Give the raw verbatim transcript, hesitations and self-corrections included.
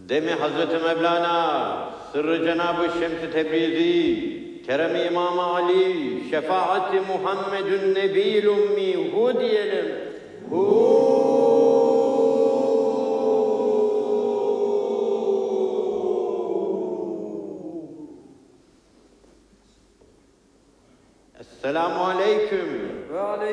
Demi Hazreti Mevlana, sırrı Cenab-ı Şems-i Tebrizi, kerem-i İmam-ı Ali, şefaati Muhammedun Nebiyyül Ummi, hu diyelim. Hu. Esselamu aleyküm. Ve aleyküm.